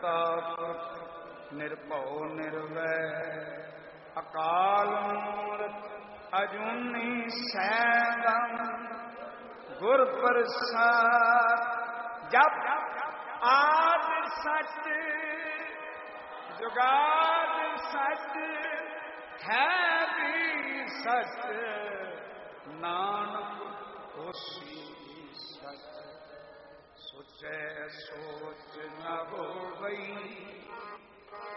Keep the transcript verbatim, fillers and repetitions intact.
ਕਰਤਾ ਪੁਰਖ ਨਿਰਭਉ ਨਿਰਵੈਰ ਅਕਾਲ ਮੂਰਤ ਅਜੂਨੀ ਸੈਭੰ ਗੁਰ ਪ੍ਰਸਾਦ। ਜਪ ਆਦਿ ਸਚ ਜੁਗਾਦਿ ਸਚ ਹੈ ਵੀ ਸਚ ਨਾਨਕ ਹੋਸੀ ਸਚ। ਸੋਚੈ ਸੋਚ ਨ ਹੋਵਈ